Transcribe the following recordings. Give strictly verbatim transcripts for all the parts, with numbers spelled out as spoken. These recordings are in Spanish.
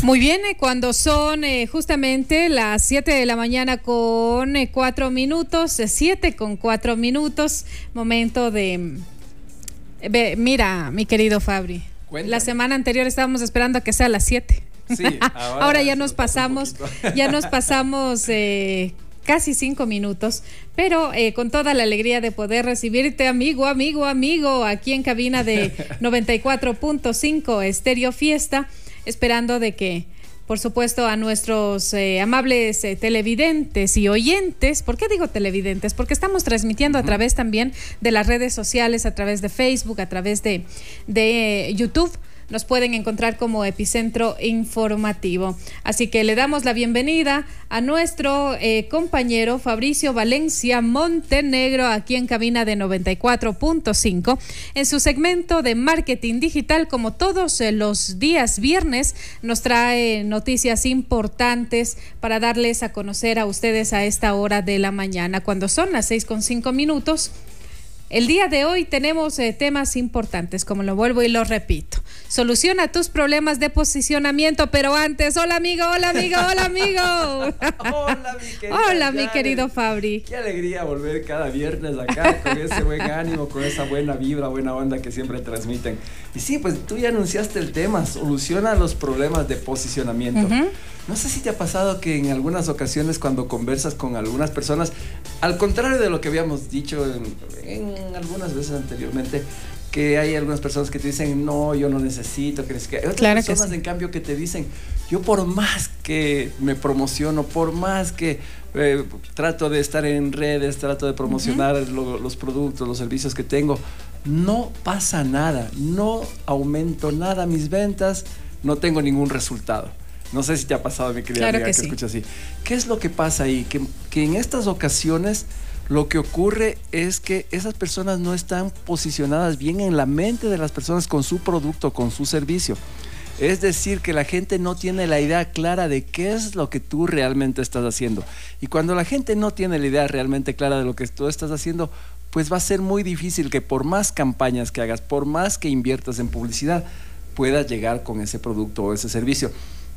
Muy bien, eh, cuando son eh, justamente las siete de la mañana con eh, cuatro minutos, eh, siete con cuatro minutos, momento de... Eh, ve, mira, mi querido Fabri, Cuéntame. La semana anterior estábamos esperando a que sea a las siete. Sí, ahora, ahora ya nos pasamos, ya nos pasamos... Eh, casi cinco minutos, pero eh, con toda la alegría de poder recibirte, amigo, amigo, amigo, aquí en cabina de noventa y cuatro punto cinco Estéreo Fiesta, esperando de que, por supuesto, a nuestros eh, amables eh, televidentes y oyentes. ¿Por qué digo televidentes? Porque estamos transmitiendo uh-huh. a través también de las redes sociales, a través de Facebook, a través de, de eh, YouTube. Nos pueden encontrar como Epicentro Informativo. Así que le damos la bienvenida a nuestro eh, compañero Fabricio Valencia Montenegro, aquí en cabina de noventa y cuatro punto cinco, en su segmento de marketing digital. Como todos eh, los días viernes, nos trae noticias importantes para darles a conocer a ustedes a esta hora de la mañana, cuando son las seis con cinco minutos. El día de hoy tenemos eh, temas importantes, como lo vuelvo y lo repito. Soluciona tus problemas de posicionamiento, pero antes, hola amigo, hola amigo, hola amigo. Hola mi querido. Hola mi querido Fabri. Qué alegría volver cada viernes acá con ese buen ánimo, con esa buena vibra, buena onda que siempre transmiten. Y sí, pues tú ya anunciaste el tema, soluciona los problemas de posicionamiento. Uh-huh. No sé si te ha pasado que en algunas ocasiones cuando conversas con algunas personas, al contrario de lo que habíamos dicho en, en algunas veces anteriormente, que hay algunas personas que te dicen, no, yo no necesito, que necesito. Hay otras claro personas, sí. en cambio, que te dicen, yo por más que me promociono, por más que eh, trato de estar en redes, trato de promocionar uh-huh. lo, los productos, los servicios que tengo, no pasa nada, no aumento nada mis ventas, no tengo ningún resultado. No sé si te ha pasado, mi querida claro amiga, que, que sí. escucha así. ¿Qué es lo que pasa ahí? Que, que en estas ocasiones lo que ocurre es que esas personas no están posicionadas bien en la mente de las personas con su producto, con su servicio. Es decir, que la gente no tiene la idea clara de qué es lo que tú realmente estás haciendo. Y cuando la gente no tiene la idea realmente clara de lo que tú estás haciendo, pues va a ser muy difícil que por más campañas que hagas, por más que inviertas en publicidad, puedas llegar con ese producto o ese servicio.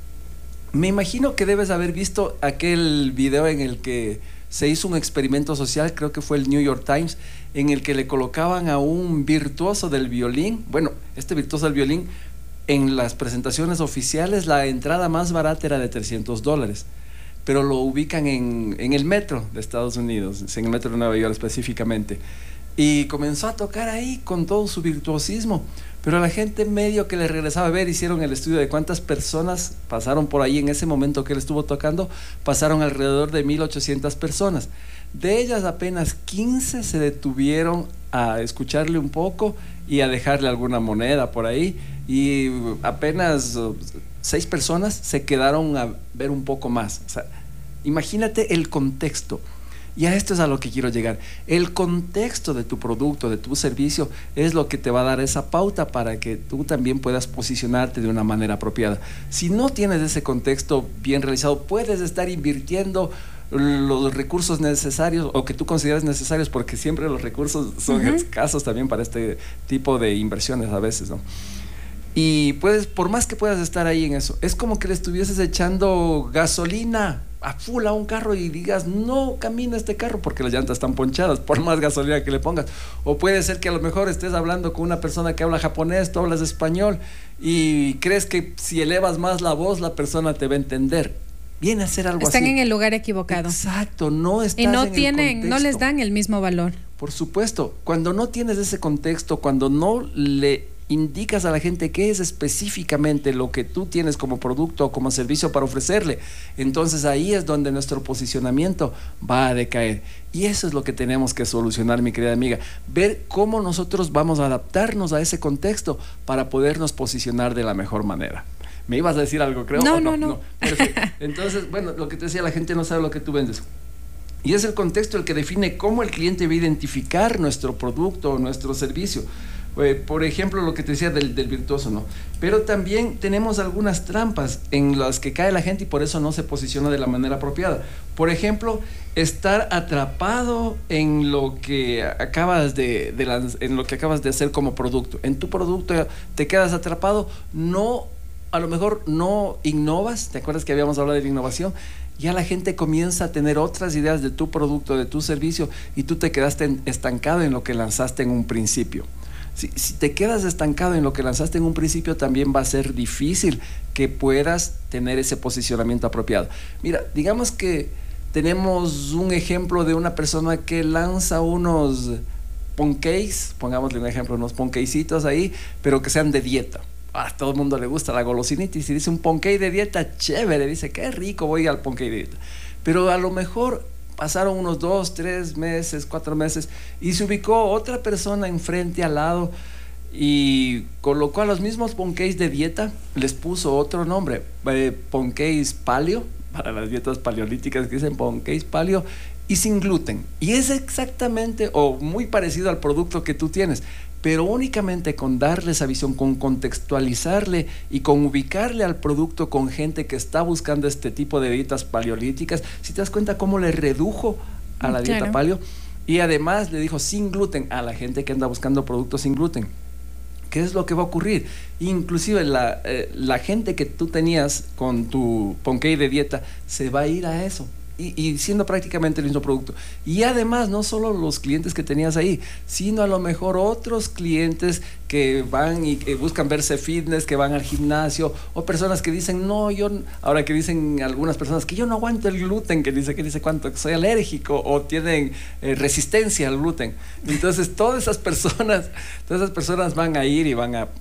Me imagino que debes haber visto aquel video en el que se hizo un experimento social, creo que fue el New York Times, en el que le colocaban a un virtuoso del violín. Bueno, este virtuoso del violín, en las presentaciones oficiales, la entrada más barata era de trescientos dólares, pero lo ubican en, en el metro de Estados Unidos, en el metro de Nueva York específicamente, y comenzó a tocar ahí con todo su virtuosismo. Pero la gente medio que le regresaba a ver, hicieron el estudio de cuántas personas pasaron por ahí en ese momento que él estuvo tocando, pasaron alrededor de mil ochocientas personas. De ellas apenas quince se detuvieron a escucharle un poco y a dejarle alguna moneda por ahí, y apenas seis personas se quedaron a ver un poco más. O sea, imagínate el contexto. Y a esto es a lo que quiero llegar. El contexto de tu producto, de tu servicio, es lo que te va a dar esa pauta para que tú también puedas posicionarte de una manera apropiada. Si no tienes ese contexto bien realizado, puedes estar invirtiendo los recursos necesarios o que tú consideres necesarios, porque siempre los recursos son uh-huh. escasos también para este tipo de inversiones a veces, ¿no? Y puedes, por más que puedas estar ahí en eso, es como que le estuvieses echando gasolina a full a un carro y digas, no camina este carro porque las llantas están ponchadas, por más gasolina que le pongas. O puede ser que a lo mejor estés hablando con una persona que habla japonés, tú hablas español, y crees que si elevas más la voz, la persona te va a entender. Viene a ser algo están así. Están en el lugar equivocado. Exacto, no estás y no en tienen, el contexto. No les dan el mismo valor. Por supuesto, cuando no tienes ese contexto, cuando no le indicas a la gente qué es específicamente lo que tú tienes como producto o como servicio para ofrecerle, entonces ahí es donde nuestro posicionamiento va a decaer. Y eso es lo que tenemos que solucionar, mi querida amiga, ver cómo nosotros vamos a adaptarnos a ese contexto para podernos posicionar de la mejor manera. ¿Me ibas a decir algo, creo? No, no, no, no. Perfecto. Entonces, bueno, lo que te decía, la gente no sabe lo que tú vendes. Y es el contexto el que define cómo el cliente va a identificar nuestro producto o nuestro servicio. Por ejemplo, lo que te decía del, del virtuoso, ¿no? Pero también tenemos algunas trampas en las que cae la gente y por eso no se posiciona de la manera apropiada. Por ejemplo, estar atrapado en lo que acabas de, de lanz- en lo que acabas de hacer como producto. En tu producto te quedas atrapado, no a lo mejor no innovas, ¿te acuerdas que habíamos hablado de la innovación? Ya la gente comienza a tener otras ideas de tu producto, de tu servicio, y tú te quedaste en, estancado en lo que lanzaste en un principio. Si, si te quedas estancado en lo que lanzaste en un principio, también va a ser difícil que puedas tener ese posicionamiento apropiado. Mira, digamos que tenemos un ejemplo de una persona que lanza unos ponqués, pongámosle un ejemplo, unos ponquecitos ahí, pero que sean de dieta. A todo el mundo le gusta la golosinitis y dice un ponqué de dieta, chévere, dice, qué rico, voy al ponqué de dieta. Pero a lo mejor pasaron unos dos, tres meses, cuatro meses y se ubicó otra persona enfrente, al lado, y colocó a los mismos ponqués de dieta, les puso otro nombre, eh, ponqués paleo, para las dietas paleolíticas que dicen ponqués paleo, y sin gluten. Y es exactamente o muy parecido al producto que tú tienes, pero únicamente con darle esa visión, con contextualizarle y con ubicarle al producto con gente que está buscando este tipo de dietas paleolíticas, si te das cuenta cómo le redujo a la dieta, claro, paleo, y además le dijo sin gluten a la gente que anda buscando productos sin gluten. ¿Qué es lo que va a ocurrir? Inclusive la, eh, la gente que tú tenías con tu ponqué de dieta se va a ir a eso. Y, y siendo prácticamente el mismo producto. Y además, no solo los clientes que tenías ahí, sino a lo mejor otros clientes que van y que buscan verse fitness, que van al gimnasio, o personas que dicen, no, yo, ahora que dicen algunas personas que yo no aguanto el gluten, que dice, que dice cuánto, que soy alérgico, o tienen eh, resistencia al gluten. Entonces, todas esas personas, todas esas personas van a ir y van a,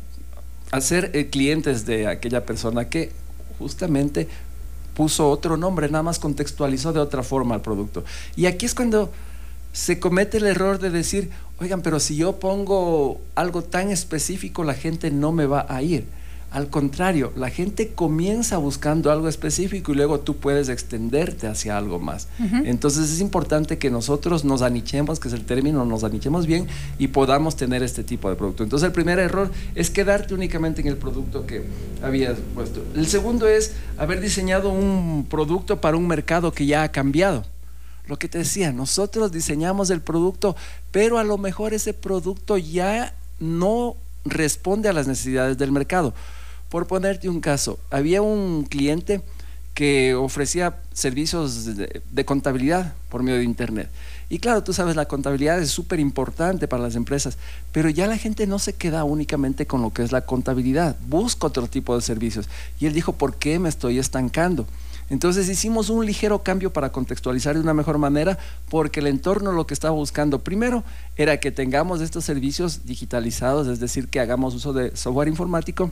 a ser eh, clientes de aquella persona que justamente puso otro nombre, nada más contextualizó de otra forma el producto. Y aquí es cuando se comete el error de decir, oigan, pero si yo pongo algo tan específico, la gente no me va a ir. Al contrario, la gente comienza buscando algo específico y luego tú puedes extenderte hacia algo más. Uh-huh. Entonces es importante que nosotros nos anichemos, que es el término, nos anichemos bien y podamos tener este tipo de producto. Entonces el primer error es quedarte únicamente en el producto que habías puesto. El segundo es haber diseñado un producto para un mercado que ya ha cambiado. Lo que te decía, nosotros diseñamos el producto, pero a lo mejor ese producto ya no responde a las necesidades del mercado. Por ponerte un caso, había un cliente que ofrecía servicios de, de contabilidad por medio de internet. Y claro, tú sabes, la contabilidad es súper importante para las empresas, pero ya la gente no se queda únicamente con lo que es la contabilidad, busca otro tipo de servicios. Y él dijo, ¿por qué me estoy estancando? Entonces hicimos un ligero cambio para contextualizar de una mejor manera, porque el entorno lo que estaba buscando primero era que tengamos estos servicios digitalizados, es decir, que hagamos uso de software informático.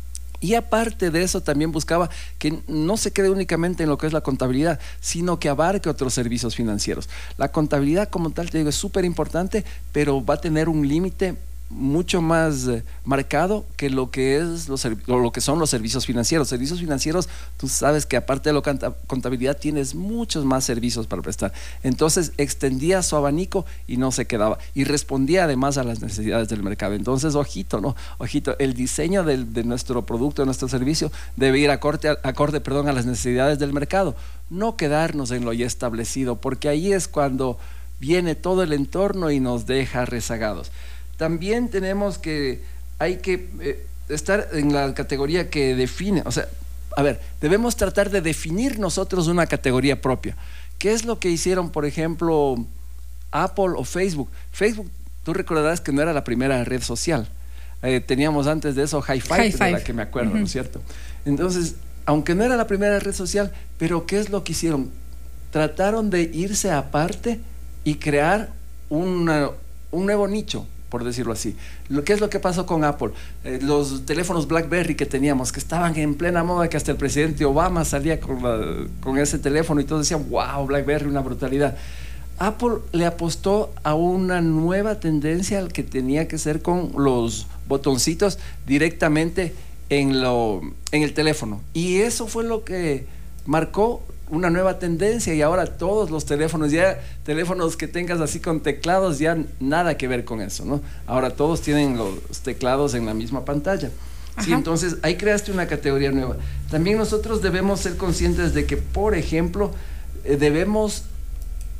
Y aparte de eso también buscaba que no se quede únicamente en lo que es la contabilidad, sino que abarque otros servicios financieros. La contabilidad como tal, te digo, es súper importante, pero va a tener un límite mucho más eh, marcado que lo que es los, lo que son los servicios financieros. Servicios financieros, tú sabes que aparte de la contabilidad tienes muchos más servicios para prestar. Entonces extendía su abanico y no se quedaba, y respondía además a las necesidades del mercado. Entonces, ojito, ¿no? Ojito, el diseño del, de nuestro producto, de nuestro servicio, debe ir acorde, acorde perdón, a las necesidades del mercado, no quedarnos en lo ya establecido, porque ahí es cuando viene todo el entorno y nos deja rezagados. También tenemos que, hay que eh, estar en la categoría que define, o sea, a ver, debemos tratar de definir nosotros una categoría propia. ¿Qué es lo que hicieron, por ejemplo, Apple o Facebook? Facebook, tú recordarás que no era la primera red social. Eh, teníamos antes de eso High Five, de la que me acuerdo, uh-huh. ¿no es cierto? Entonces, aunque no era la primera red social, pero ¿qué es lo que hicieron? Trataron de irse aparte y crear una, un nuevo nicho, por decirlo así. Lo que es lo que pasó con Apple, eh, los teléfonos BlackBerry que teníamos, que estaban en plena moda, que hasta el presidente Obama salía con, la, con ese teléfono y todos decían, wow, BlackBerry, una brutalidad. Apple le apostó a una nueva tendencia al que tenía que ser con los botoncitos directamente en, lo, en el teléfono, y eso fue lo que marcó una nueva tendencia, y ahora todos los teléfonos, ya teléfonos que tengas así con teclados, ya nada que ver con eso, ¿no? Ahora todos tienen los teclados en la misma pantalla. Sí, entonces ahí creaste una categoría nueva. También nosotros debemos ser conscientes de que, por ejemplo, eh, debemos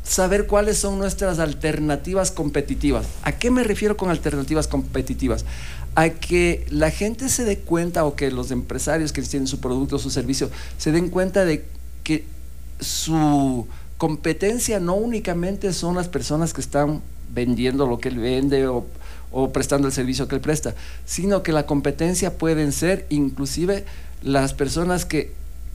saber cuáles son nuestras alternativas competitivas. ¿A qué me refiero con alternativas competitivas? A que la gente se dé cuenta, o que los empresarios que tienen su producto o su servicio se den cuenta de que su competencia no únicamente son las personas que están vendiendo lo que él vende o, o prestando el servicio que él presta, sino que la competencia pueden ser inclusive las personas que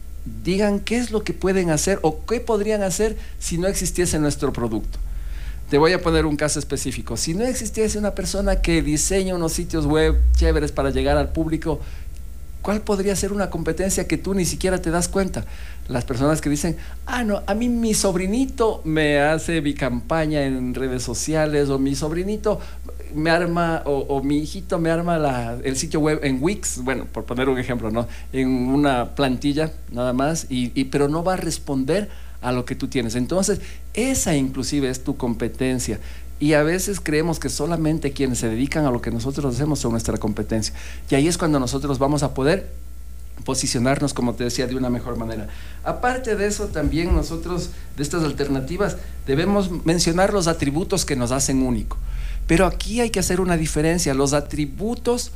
digan qué es lo que pueden hacer o qué podrían hacer si no existiese nuestro producto. Te voy a poner un caso específico. Si no existiese una persona que diseña unos sitios web chéveres para llegar al público, ¿cuál podría ser una competencia que tú ni siquiera te das cuenta? Las personas que dicen, ah, no, a mí mi sobrinito me hace mi campaña en redes sociales, o mi sobrinito me arma, o, o mi hijito me arma la, el sitio web en Wix, bueno, por poner un ejemplo, ¿no? En una plantilla nada más, y, y, pero no va a responder a lo que tú tienes. Entonces, esa inclusive es tu competencia. Y a veces creemos que solamente quienes se dedican a lo que nosotros hacemos son nuestra competencia. Y ahí es cuando nosotros vamos a poder posicionarnos, como te decía, de una mejor manera. Aparte de eso, también nosotros, de estas alternativas, debemos mencionar los atributos que nos hacen único. Pero aquí hay que hacer una diferencia. Los atributos,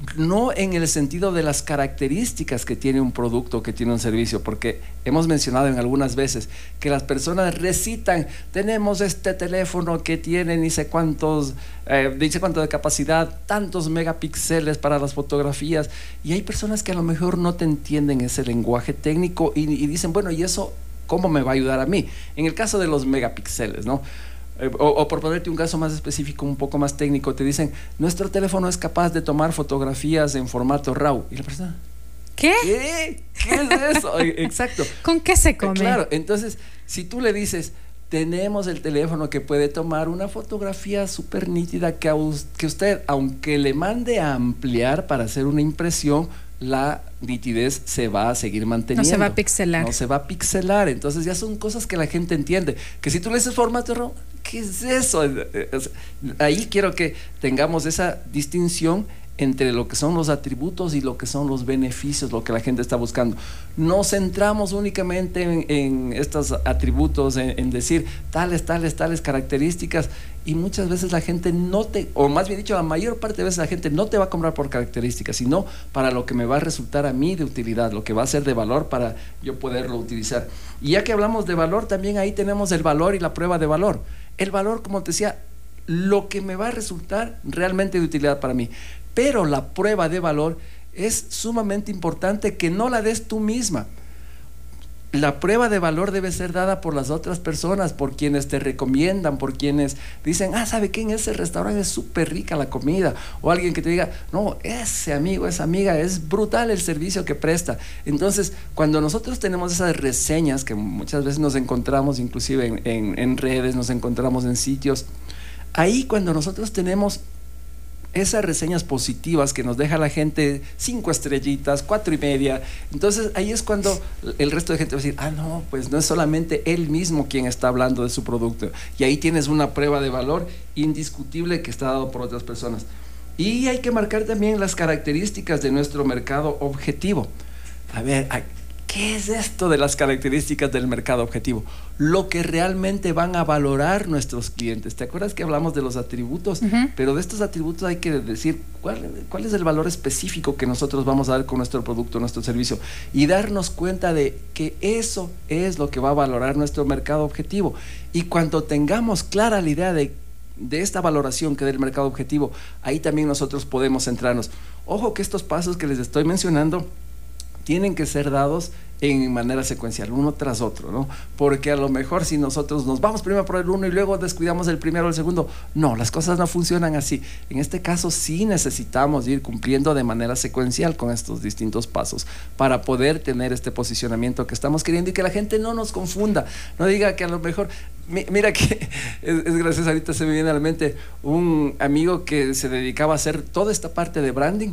no en el sentido de las características que tiene un producto, que tiene un servicio, porque hemos mencionado en algunas veces que las personas recitan, tenemos este teléfono que tiene ni sé cuántos, eh, ni sé cuánto de capacidad, tantos megapíxeles para las fotografías, y hay personas que a lo mejor no te entienden ese lenguaje técnico y, y dicen, bueno, ¿y eso cómo me va a ayudar a mí? En el caso de los megapíxeles, ¿no? O, o por ponerte un caso más específico, un poco más técnico, te dicen, nuestro teléfono es capaz de tomar fotografías en formato RAW. Y la persona, ¿qué? ¿Qué? ¿Qué es eso? Exacto. ¿Con qué se come? Claro, entonces, si tú le dices, tenemos el teléfono que puede tomar una fotografía súper nítida que, a, que usted, aunque le mande a ampliar para hacer una impresión, la nitidez se va a seguir manteniendo. No se va a pixelar. No se va a pixelar. Entonces ya son cosas que la gente entiende. Que si tú le dices formato RAW, ¿qué es eso? Ahí quiero que tengamos esa distinción entre lo que son los atributos y lo que son los beneficios, lo que la gente está buscando. Nos centramos únicamente en, en estos atributos, en, en decir tales, tales, tales características, y muchas veces la gente no te, o más bien dicho, la mayor parte de veces la gente no te va a comprar por características, sino para lo que me va a resultar a mí de utilidad, lo que va a ser de valor para yo poderlo utilizar. Y ya que hablamos de valor, también ahí tenemos el valor y la prueba de valor. El valor, como te decía, lo que me va a resultar realmente de utilidad para mí. Pero la prueba de valor es sumamente importante que no la des tú misma. La prueba de valor debe ser dada por las otras personas, por quienes te recomiendan, por quienes dicen, ah, ¿sabe qué? En ese restaurante es súper rica la comida. O alguien que te diga, no, ese amigo, esa amiga, es brutal el servicio que presta. Entonces, cuando nosotros tenemos esas reseñas que muchas veces nos encontramos inclusive en, en, en redes, nos encontramos en sitios, ahí cuando nosotros tenemos esas reseñas positivas que nos deja la gente, cinco estrellitas, cuatro y media, entonces ahí es cuando el resto de gente va a decir, ah, no, pues no es solamente él mismo quien está hablando de su producto, y ahí tienes una prueba de valor indiscutible que está dado por otras personas. Y hay que marcar también las características de nuestro mercado objetivo. A ver, ¿qué es esto de las características del mercado objetivo? Lo que realmente van a valorar nuestros clientes. ¿Te acuerdas que hablamos de los atributos? Uh-huh. Pero de estos atributos hay que decir cuál, cuál es el valor específico que nosotros vamos a dar con nuestro producto, nuestro servicio, y darnos cuenta de que eso es lo que va a valorar nuestro mercado objetivo. Y cuando tengamos clara la idea de, de esta valoración que da el mercado objetivo, ahí también nosotros podemos centrarnos. Ojo que estos pasos que les estoy mencionando tienen que ser dados en manera secuencial, uno tras otro, ¿no? Porque a lo mejor si nosotros nos vamos primero por el uno y luego descuidamos el primero o el segundo, no, las cosas no funcionan así. En este caso sí necesitamos ir cumpliendo de manera secuencial con estos distintos pasos para poder tener este posicionamiento que estamos queriendo y que la gente no nos confunda, no diga que a lo mejor, mira que es, es gracioso, ahorita se me viene a la mente un amigo que se dedicaba a hacer toda esta parte de branding.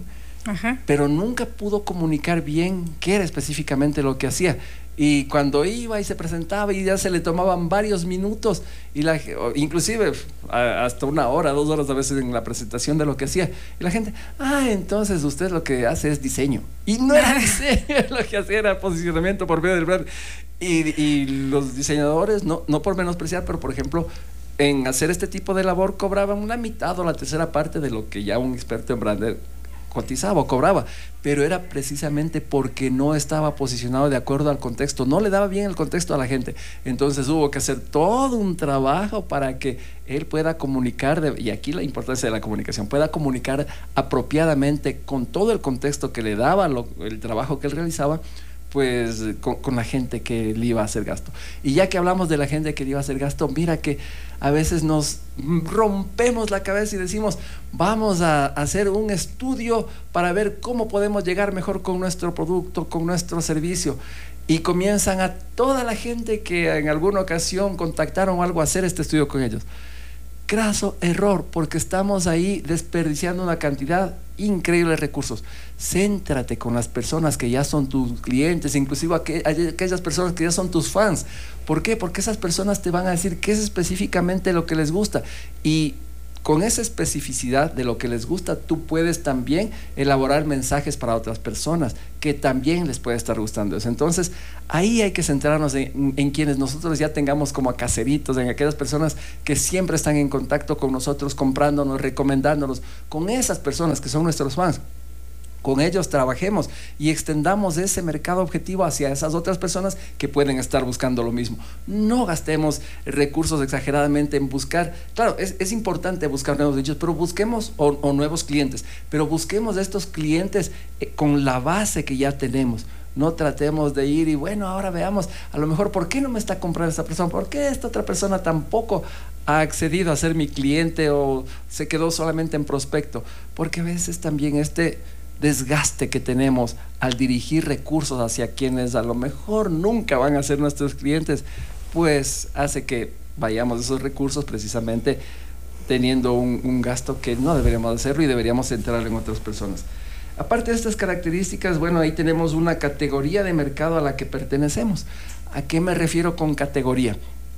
Ajá. pero nunca pudo comunicar bien qué era específicamente lo que hacía. Y cuando iba y se presentaba y ya se le tomaban varios minutos, y la, inclusive hasta una hora, dos horas a veces en la presentación de lo que hacía, y la gente, ah, entonces usted lo que hace es diseño. Y no era diseño, lo que hacía era posicionamiento por medio del brand. Y, y los diseñadores, no, no por menospreciar, pero por ejemplo, en hacer este tipo de labor cobraban una mitad o la tercera parte de lo que ya un experto en brand cotizaba o cobraba, pero era precisamente porque no estaba posicionado de acuerdo al contexto, no le daba bien el contexto a la gente. Entonces hubo que hacer todo un trabajo para que él pueda comunicar, de, y aquí la importancia de la comunicación, pueda comunicar apropiadamente con todo el contexto que le daba lo, el trabajo que él realizaba, pues con, con la gente que le iba a hacer gasto. Y ya que hablamos de la gente que le iba a hacer gasto, mira que a veces nos rompemos la cabeza y decimos, vamos a hacer un estudio para ver cómo podemos llegar mejor con nuestro producto, con nuestro servicio. Y comienzan a toda la gente que en alguna ocasión contactaron o algo a hacer este estudio con ellos. Craso error, porque estamos ahí desperdiciando una cantidad increíble de recursos. Céntrate con las personas que ya son tus clientes, inclusive aquellas personas que ya son tus fans. ¿Por qué? Porque esas personas te van a decir qué es específicamente lo que les gusta, y con esa especificidad de lo que les gusta, tú puedes también elaborar mensajes para otras personas que también les puede estar gustando eso. Entonces, ahí hay que centrarnos en, en quienes nosotros ya tengamos como a caseritos, en aquellas personas que siempre están en contacto con nosotros, comprándonos, recomendándonos, con esas personas que son nuestros fans. Con ellos trabajemos y extendamos ese mercado objetivo hacia esas otras personas que pueden estar buscando lo mismo. No gastemos recursos exageradamente en buscar, claro, es, es importante buscar nuevos nichos, pero busquemos, o, o nuevos clientes, pero busquemos estos clientes eh, con la base que ya tenemos. No tratemos de ir y bueno, ahora veamos, a lo mejor, ¿por qué no me está comprando esta persona? ¿Por qué esta otra persona tampoco ha accedido a ser mi cliente o se quedó solamente en prospecto? Porque a veces también este desgaste que tenemos al dirigir recursos hacia quienes a lo mejor nunca van a ser nuestros clientes, pues hace que vayamos esos recursos precisamente teniendo un, un gasto que no deberíamos hacerlo y deberíamos centrarlo en otras personas. Aparte de estas características, bueno, ahí tenemos una categoría de mercado a la que pertenecemos. ¿A qué me refiero con categoría?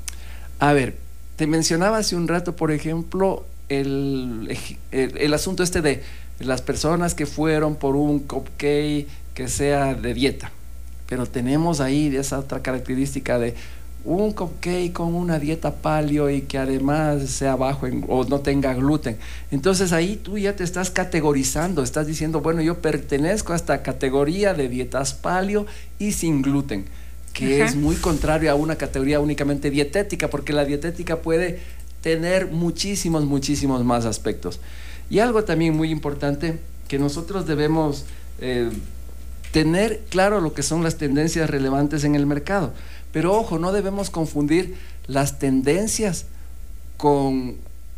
A ver, te mencionaba hace un rato, por ejemplo, el, el, el asunto este de las personas que fueron por un cupcake que sea de dieta, pero tenemos ahí esa otra característica de un cupcake con una dieta paleo y que además sea bajo en, o no tenga gluten. Entonces ahí tú ya te estás categorizando, estás diciendo, bueno, yo pertenezco a esta categoría de dietas paleo y sin gluten, que Ajá. es muy contrario a una categoría únicamente dietética, porque la dietética puede tener muchísimos, muchísimos más aspectos. Y algo también muy importante, que nosotros debemos eh, tener claro lo que son las tendencias relevantes en el mercado. Pero ojo, no debemos confundir las tendencias con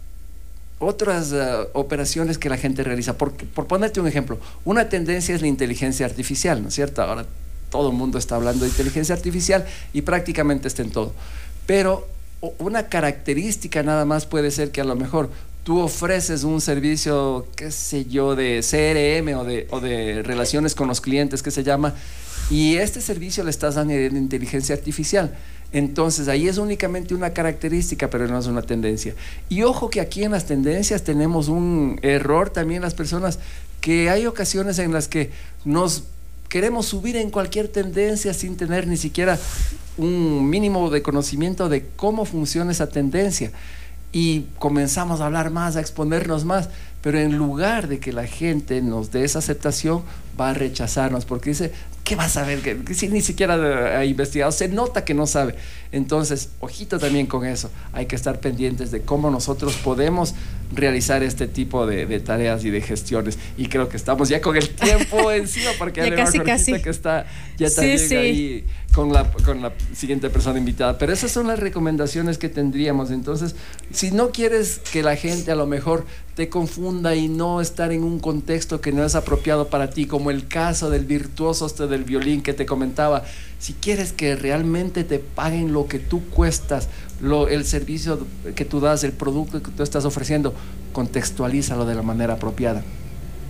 otras uh, operaciones que la gente realiza. Por, por ponerte un ejemplo, una tendencia es la inteligencia artificial, ¿no es cierto? Ahora todo el mundo está hablando de inteligencia artificial y prácticamente está en todo. Pero una característica nada más puede ser que a lo mejor tú ofreces un servicio, qué sé yo, de C R M o de, o de relaciones con los clientes, que se llama, y este servicio le estás dando en inteligencia artificial. Entonces ahí es únicamente una característica, pero no es una tendencia. Y ojo que aquí en las tendencias tenemos un error también las personas, que hay ocasiones en las que nos queremos subir en cualquier tendencia sin tener ni siquiera un mínimo de conocimiento de cómo funciona esa tendencia. Y comenzamos a hablar más, a exponernos más, pero en lugar de que la gente nos dé esa aceptación, va a rechazarnos porque dice, ¿qué va a saber? Que, que si ni siquiera ha investigado, se nota que no sabe. Entonces, ojito también con eso, hay que estar pendientes de cómo nosotros podemos realizar este tipo de, de tareas y de gestiones. Y creo que estamos ya con el tiempo encima, porque ya casi, casi. que está ya también sí, sí. ahí con la, con la siguiente persona invitada. Pero esas son las recomendaciones que tendríamos. Entonces, si no quieres que la gente a lo mejor te confunda y no estar en un contexto que no es apropiado para ti, como el caso del virtuoso este del violín que te comentaba, si quieres que realmente te paguen lo que tú cuestas, lo, el servicio que tú das, el producto que tú estás ofreciendo, contextualízalo de la manera apropiada.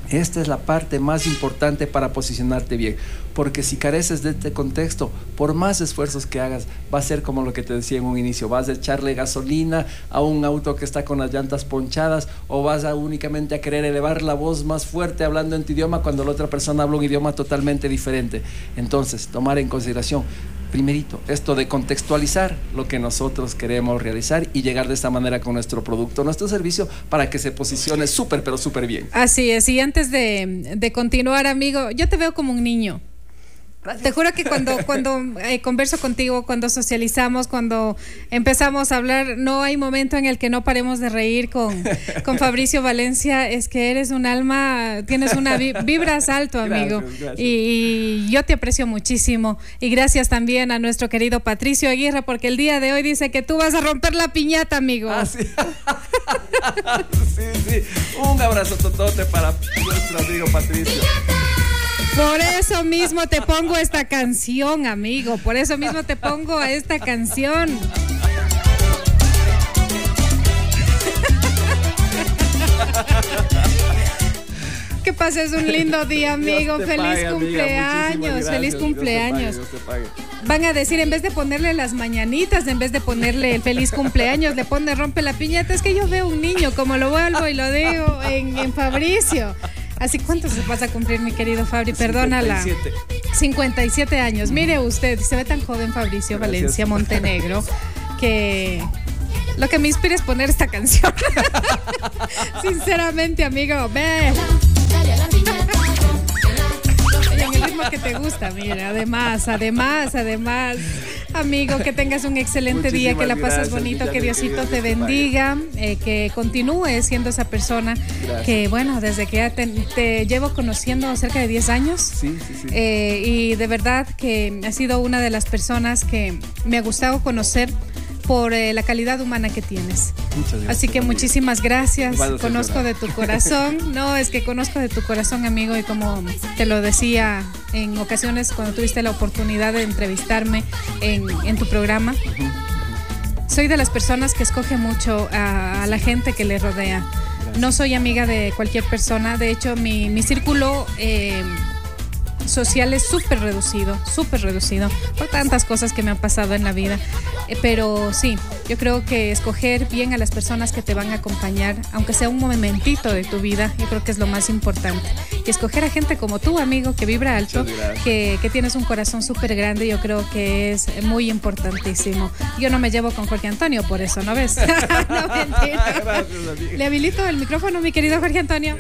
Esta es la parte más importante para posicionarte bien, porque si careces de este contexto, por más esfuerzos que hagas, va a ser como lo que te decía en un inicio, vas a echarle gasolina a un auto que está con las llantas ponchadas, o vas a únicamente a querer elevar la voz más fuerte hablando en tu idioma cuando la otra persona habla un idioma totalmente diferente. Entonces, tomar en consideración, primerito, esto de contextualizar lo que nosotros queremos realizar y llegar de esta manera con nuestro producto, nuestro servicio, para que se posicione súper, pero súper bien. Así es, y antes de, de continuar, amigo, yo te veo como un niño. Gracias. Te juro que cuando, cuando eh, converso contigo, cuando socializamos, cuando empezamos a hablar, no hay momento en el que no paremos de reír con, con Fabricio Valencia. Es que eres un alma, tienes una vibras alto, amigo. Gracias, gracias. Y, y yo te aprecio muchísimo. Y gracias también a nuestro querido Patricio Aguirre, porque el día de hoy dice que tú vas a romper la piñata, amigo. Ah, sí. sí, sí. Un abrazo totote para nuestro amigo Patricio. Por eso mismo te pongo esta canción, amigo. Por eso mismo te pongo esta canción. Que pases un lindo día, amigo. Feliz pague, cumpleaños. Amiga, feliz cumpleaños. Dios te pague, Dios te pague. Van a decir, en vez de ponerle las mañanitas, en vez de ponerle el feliz cumpleaños, le pone rompe la piñata. Es que yo veo un niño, como lo vuelvo y lo digo en, en Fabricio. ¿Así cuánto se vas a cumplir, mi querido Fabri? Perdónala. cincuenta y siete. cincuenta y siete años. Mire usted, se ve tan joven Fabricio Gracias. Valencia Montenegro, que lo que me inspira es poner esta canción. Sinceramente, amigo, ve. Y en el ritmo que te gusta, mira, además, además, además. Amigo, que tengas un excelente Muchísimas día, que la pases gracias, bonito, que Diosito te bendiga, eh, que continúes siendo esa persona gracias. Que, bueno, desde que ya te, te llevo conociendo cerca de diez años. Sí, sí, sí. Eh, y de verdad que has sido una de las personas que me ha gustado conocer por eh, la calidad humana que tienes. Muchas gracias. Así que muchísimas gracias. Conozco de tu corazón. No, es que conozco de tu corazón, amigo, y como te lo decía en ocasiones cuando tuviste la oportunidad de entrevistarme en, en tu programa, uh-huh. soy de las personas que escoge mucho a, a la gente que le rodea. Gracias. No soy amiga de cualquier persona. De hecho, mi, mi círculo eh, social es súper reducido, súper reducido por tantas cosas que me han pasado en la vida. Eh, pero sí, yo creo que escoger bien a las personas que te van a acompañar, aunque sea un momentito de tu vida, yo creo que es lo más importante. Y escoger a gente como tú, amigo, que vibra alto, que, que tienes un corazón súper grande, yo creo que es muy importantísimo. Yo no me llevo con Jorge Antonio por eso, ¿no ves? No, mentira. Gracias, le habilito el micrófono, mi querido Jorge Antonio.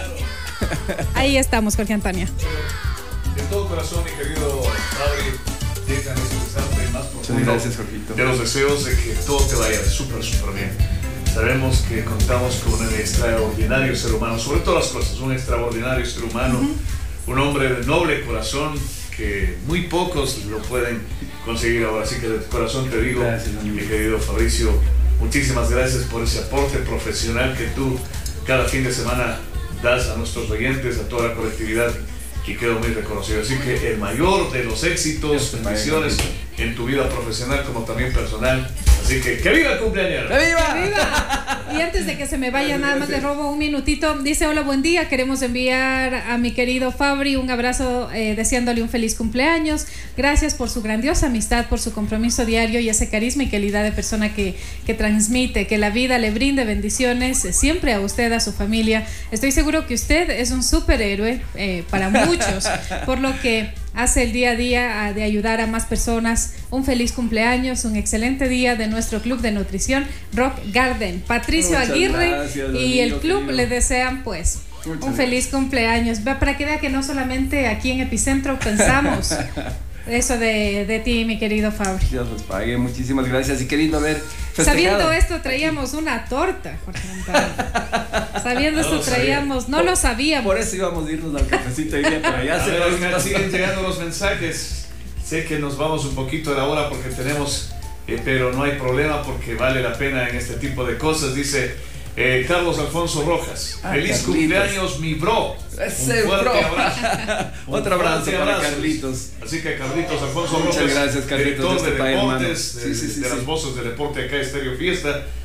Ahí estamos, Jorge Antonio. De todo corazón, mi querido Fabri, déjame expresarte más profundo gracias, Jorgito. De los deseos de que todo te vaya súper, súper bien. Sabemos que contamos con un extraordinario ser humano, sobre todas las cosas, un extraordinario ser humano, uh-huh. un hombre de noble corazón que muy pocos lo pueden conseguir ahora. Así que de corazón te digo, gracias, mi querido Fabricio, muchísimas gracias por ese aporte profesional que tú cada fin de semana das a nuestros oyentes, a toda la colectividad. Y quedo muy reconocido. Así que el mayor de los éxitos, bendiciones en tu vida profesional como también personal. Así que ¡que viva el cumpleaños! ¡Que viva! ¡Que viva! Y antes de que se me vaya, nada más le robo un minutito. Dice, hola, buen día. Queremos enviar a mi querido Fabri un abrazo eh, deseándole un feliz cumpleaños. Gracias por su grandiosa amistad, por su compromiso diario y ese carisma y calidad de persona que, que transmite. Que la vida le brinde bendiciones siempre a usted, a su familia. Estoy seguro que usted es un superhéroe eh, para muchos, por lo que hace el día a día de ayudar a más personas. Un feliz cumpleaños, un excelente día de nuestro club de nutrición Rock Garden. Patricio Muchas Aguirre gracias, y el club querido. Le desean pues Muchas un feliz gracias. Cumpleaños. Para que vea que no solamente aquí en Epicentro pensamos eso de, de ti, mi querido Fabri. Dios los pague, muchísimas gracias y qué lindo ver festejado. Sabiendo esto traíamos una torta, Jorge Antonio. Sabiendo no esto traíamos, no por, lo sabíamos. Por eso íbamos a irnos al cafecito hoy día, pero ya se ver, nos siguen llegando los mensajes. Sé que nos vamos un poquito de la hora porque tenemos, eh, pero no hay problema porque vale la pena en este tipo de cosas. Dice eh, Carlos Alfonso Rojas, ah, feliz Carlitos. Cumpleaños mi bro. Ese un fuerte bro. abrazo. Otro abrazo para abrazo. Carlitos. Así que Carlitos Alfonso Muchas Rojas, gracias, Carlitos, director de de deportes, sí, de, sí, sí, de sí. las voces de deporte acá Estéreo Fiesta.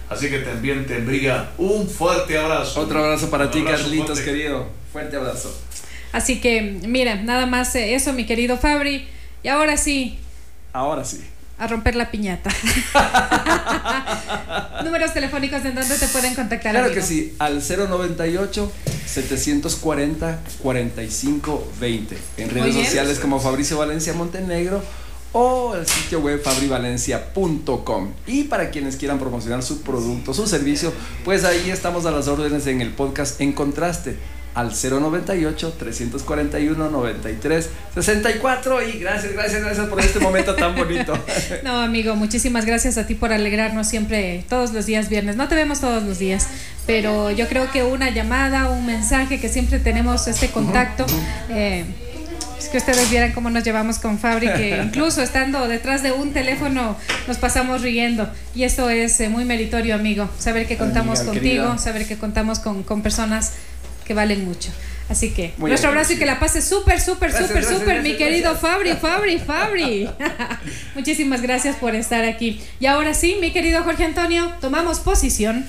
Así que también te envía un fuerte abrazo. Otro abrazo para un ti, abrazo Carlitos, fuerte. querido. Fuerte abrazo. Así que, mira, nada más eh, eso, mi querido Fabri. Y ahora sí, Ahora sí. a romper la piñata. Números telefónicos en donde te pueden contactar. Claro amigo. que sí, al cero noventa y ocho, setecientos cuarenta, cuarenta y cinco veinte. En Muy redes bien. sociales como Fabricio Valencia Montenegro o el sitio web fabri valencia punto com. Y para quienes quieran promocionar su producto, su servicio, pues ahí estamos a las órdenes en el podcast En Contraste, al cero noventa y ocho, trescientos cuarenta y uno, noventa y tres, sesenta y cuatro. Y gracias, gracias, gracias por este momento tan bonito. No, amigo, muchísimas gracias a ti por alegrarnos siempre todos los días viernes. No te vemos todos los días, pero yo creo que una llamada, un mensaje, que siempre tenemos este contacto. eh, Es que ustedes vieran cómo nos llevamos con Fabri, que incluso estando detrás de un teléfono nos pasamos riendo. Y eso es eh, muy meritorio, amigo. Saber que contamos Amiga, contigo, querida. saber que contamos con, con personas que valen mucho. Así que Muy nuestro bien, abrazo y que la pases súper, súper, Gracias, súper, gracias, súper, mi gracias, querido gracias. Fabri, Fabri, Fabri. Muchísimas gracias por estar aquí. Y ahora sí, mi querido Jorge Antonio, tomamos posición.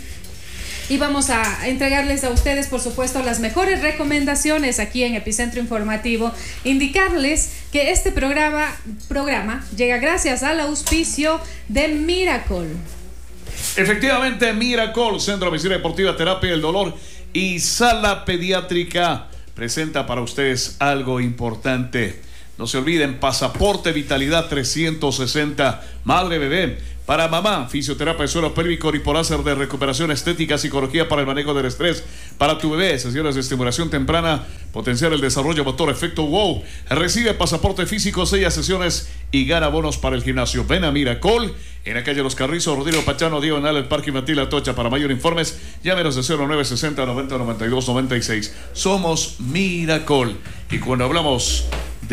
Y vamos a entregarles a ustedes, por supuesto, las mejores recomendaciones aquí en Epicentro Informativo. Indicarles que este programa, programa llega gracias al auspicio de Miracle. Efectivamente, Miracle, Centro de Medicina Deportiva, Terapia del Dolor y Sala Pediátrica presenta para ustedes algo importante. No se olviden, pasaporte Vitalidad trescientos sesenta, madre bebé. Para mamá, fisioterapia de suelo pélvico y por láser de recuperación estética, psicología para el manejo del estrés. Para tu bebé, sesiones de estimulación temprana, potenciar el desarrollo motor, efecto wow. Recibe pasaporte físico, seis sesiones y gana bonos para el gimnasio. Ven a Miracol, en la calle Los Carrizos, Rodrigo Pachano, diagonal el Parque Infantil Atocha. Para mayor informes, llámenos de cero nueve sesenta, noventa, noventa y dos, noventa y seis. Somos Miracol. Y cuando hablamos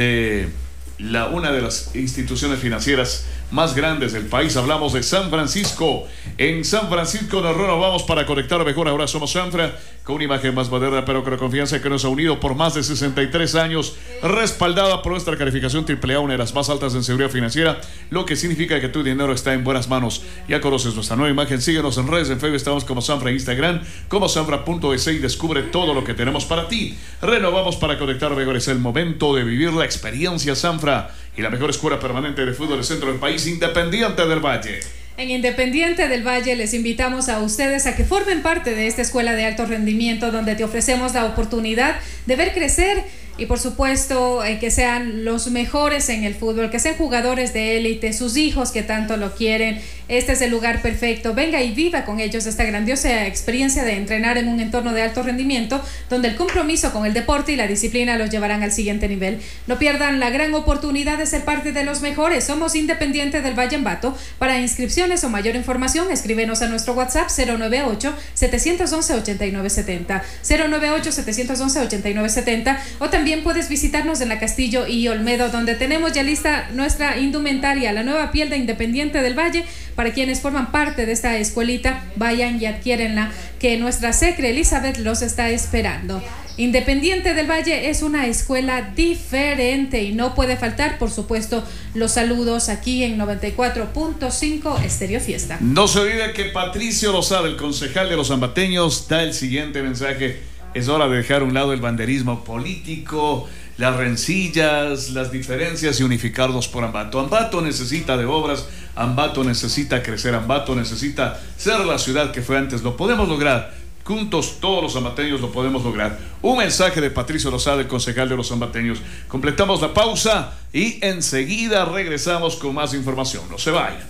de la, una de las instituciones financieras más grandes del país, hablamos de San Francisco. En San Francisco nos renovamos para conectar mejor. Ahora somos Sanfra, con una imagen más moderna, pero con la confianza que nos ha unido por más de sesenta y tres años, respaldada por nuestra calificación triple A, una de las más altas en seguridad financiera, lo que significa que tu dinero está en buenas manos. Ya conoces nuestra nueva imagen, síguenos en redes, en Facebook estamos como Sanfra, en Instagram como sanfra punto es y descubre todo lo que tenemos para ti. Renovamos para conectar mejor. Es el momento de vivir la experiencia Sanfra y la mejor escuela permanente de fútbol del centro del país, Independiente del Valle. En Independiente del Valle les invitamos a ustedes a que formen parte de esta escuela de alto rendimiento, donde te ofrecemos la oportunidad de ver crecer y, por supuesto, eh, que sean los mejores en el fútbol, que sean jugadores de élite, sus hijos que tanto lo quieren. Este es el lugar perfecto. Venga y viva con ellos esta grandiosa experiencia de entrenar en un entorno de alto rendimiento, donde el compromiso con el deporte y la disciplina los llevarán al siguiente nivel. No pierdan la gran oportunidad de ser parte de los mejores. Somos Independiente del Valle Ambato. Para inscripciones o mayor información, escríbenos a nuestro WhatsApp cero nueve ocho, siete uno uno, ocho nueve siete cero, cero nueve ocho, siete uno uno, ocho nueve siete cero, o también puedes visitarnos en la Castillo y Olmedo, donde tenemos ya lista nuestra indumentaria, la nueva piel de Independiente del Valle. Para quienes forman parte de esta escuelita, vayan y adquiérenla, que nuestra secre Elizabeth los está esperando. Independiente del Valle es una escuela diferente y no puede faltar, por supuesto, los saludos aquí en noventa y cuatro punto cinco Estéreo Fiesta. No se olvide que Patricio Lozada, el concejal de los ambateños, da el siguiente mensaje. Es hora de dejar a un lado el banderismo político, las rencillas, las diferencias y unificarnos por Ambato. Ambato necesita de obras, Ambato necesita crecer, Ambato necesita ser la ciudad que fue antes. Lo podemos lograr. Juntos todos los ambateños lo podemos lograr. Un mensaje de Patricio Lozada, el concejal de los ambateños. Completamos la pausa y enseguida regresamos con más información. No se vayan.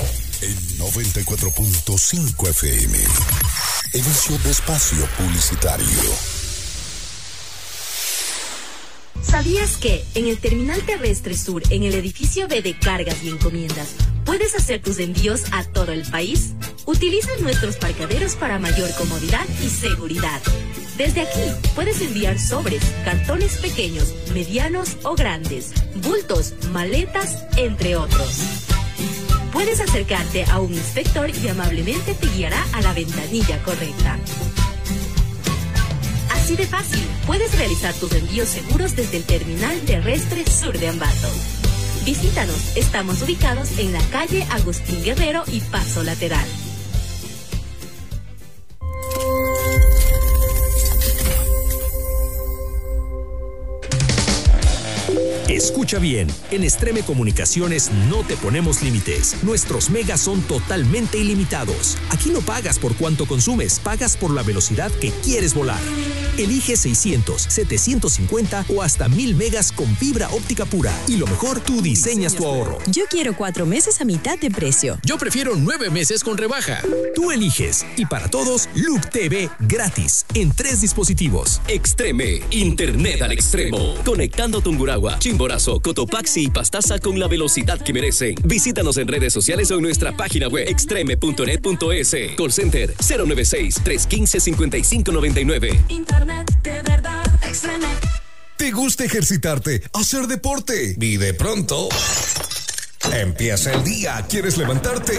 En noventa y cuatro punto cinco F M, inicio de espacio publicitario. ¿Sabías que en el Terminal Terrestre Sur, en el edificio B de Cargas y Encomiendas, puedes hacer tus envíos a todo el país? Utiliza nuestros parqueaderos para mayor comodidad y seguridad. Desde aquí puedes enviar sobres, cartones pequeños, medianos o grandes, bultos, maletas, entre otros. Puedes acercarte a un inspector y amablemente te guiará a la ventanilla correcta. Así de fácil, puedes realizar tus envíos seguros desde el Terminal Terrestre Sur de Ambato. Visítanos, estamos ubicados en la calle Agustín Guerrero y Paso Lateral. Escucha bien, en Extreme Comunicaciones no te ponemos límites. Nuestros megas son totalmente ilimitados. Aquí no pagas por cuánto consumes, pagas por la velocidad que quieres volar. Elige seiscientos, setecientos cincuenta o hasta mil megas con fibra óptica pura. Y lo mejor, tú diseñas tu ahorro. Yo quiero cuatro meses a mitad de precio. Yo prefiero nueve meses con rebaja. Tú eliges. Y para todos, Loop T V gratis en tres dispositivos. Extreme, internet al extremo. Conectando Tungurahua, Chimborazo, Cotopaxi y Pastaza con la velocidad que merecen. Visítanos en redes sociales o en nuestra página web extreme punto net punto es. Call Center cero nueve seis, tres uno cinco, cinco cinco nueve nueve. Internet de verdad, Extreme. ¿Te gusta ejercitarte, hacer deporte? Y de pronto empieza el día, quieres levantarte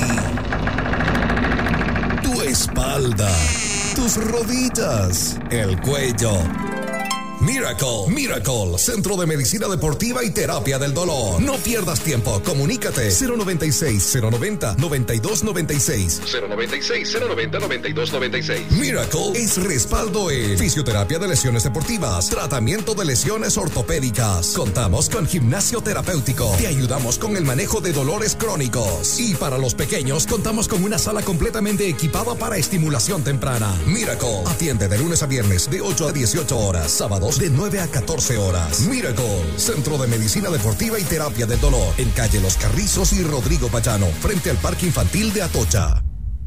y tu espalda, tus rodillas, el cuello. Miracle, Miracle, Centro de Medicina Deportiva y Terapia del Dolor. No pierdas tiempo, comunícate cero noventa y seis, cero noventa, noventa y dos noventa y seis. cero noventa y seis, cero noventa, noventa y dos noventa y seis. Miracle es respaldo en fisioterapia de lesiones deportivas, tratamiento de lesiones ortopédicas. Contamos con gimnasio terapéutico. Te ayudamos con el manejo de dolores crónicos. Y para los pequeños, contamos con una sala completamente equipada para estimulación temprana. Miracle atiende de lunes a viernes de ocho a dieciocho horas, sábados de nueve a catorce horas. Miracle, Centro de Medicina Deportiva y Terapia del Dolor, en calle Los Carrizos y Rodrigo Payano, frente al Parque Infantil de Atocha.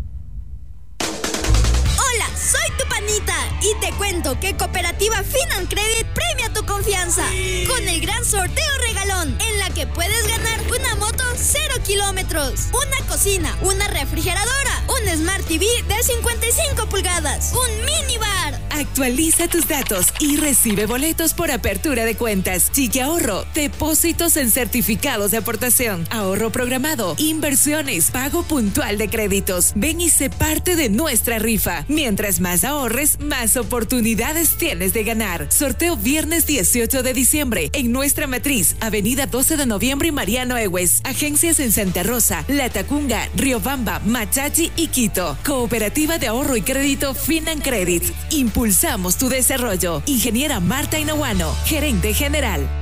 Hola, soy tu panita y te cuento que Cooperativa Financredit premia tu confianza con el gran sorteo regalón, en la que puedes ganar una moto cero kilómetros, una cocina, una refrigeradora, un Smart T V de cincuenta y cinco pulgadas, un minibar. Actualiza tus datos y recibe boletos por apertura de cuentas, Chique Ahorro, depósitos en certificados de aportación, ahorro programado, inversiones, pago puntual de créditos. Ven y sé parte de nuestra rifa. Mientras más ahorres, más oportunidades tienes de ganar. Sorteo viernes dieciocho de diciembre en nuestra matriz, Avenida doce de noviembre y Mariano Egues. Agencias en Santa Rosa, La Tacunga, Riobamba, Machachi y Quito. Cooperativa de Ahorro y Crédito Financredit. Impulsamos tu desarrollo. Ingeniera Marta Inahuano, gerente general.